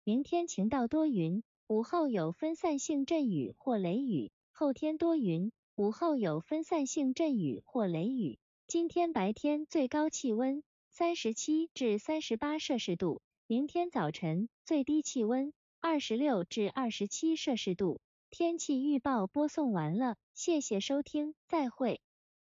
明天晴到多云，午后有分散性阵雨或雷雨，后天多云，午后有分散性阵雨或雷雨。今天白天最高气温37至38摄氏度，明天早晨最低气温26至27摄氏度。天气预报播送完了，谢谢收听，再会。